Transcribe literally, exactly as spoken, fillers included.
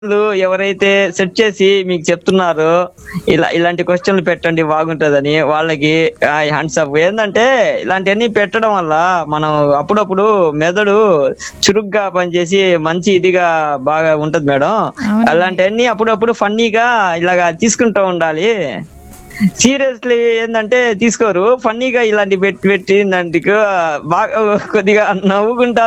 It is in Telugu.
లు ఎవరైతే సెట్ చేసి మీకు చెప్తున్నారో ఇలా ఇలాంటి క్వశ్చన్లు పెట్టండి బాగుంటదని వాళ్ళకి హ్యాండ్స్ అప్. ఏంటంటే ఇలాంటివన్నీ పెట్టడం వల్ల మనం అప్పుడప్పుడు మెదడు చురుగ్గా పనిచేసి మంచి ఇదిగా బాగా ఉంటది మేడం. అవునండి. అలాంటివన్నీ అప్పుడప్పుడు ఫన్నీగా ఇలాగా తీసుకుంటూ ఉండాలి. సీరియస్లీ ఏంటంటే తీసుకోరు, ఫన్నీగా ఇలాంటి పెట్టి పెట్టి దానికి బాగా కొద్దిగా నవ్వుకుంటా